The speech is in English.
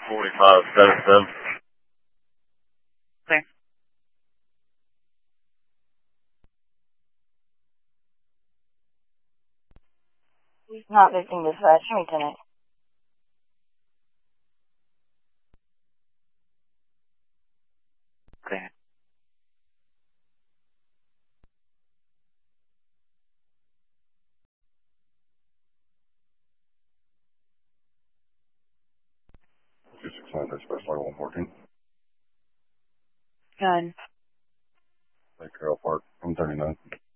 4577. Okay. Not visiting dispatch. Show me tonight. Okay. Two six nine dispatch line 114. Done. Lake Trail Park, 139.